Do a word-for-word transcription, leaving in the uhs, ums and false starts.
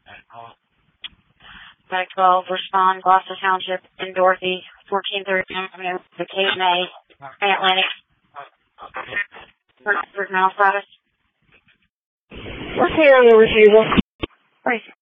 Back twelve, respond, Gloucester Township in Dorothy, fourteen thirty Avenue, the K and A, Atlantic. For now status. What's the area receiver? Right.